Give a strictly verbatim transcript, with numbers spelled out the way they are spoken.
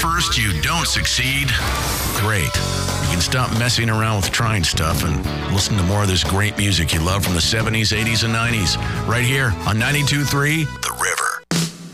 first you don't succeed, great. You can stop messing around with trying stuff and listen to more of this great music you love from the seventies, eighties, and nineties right here on ninety-two point three The River.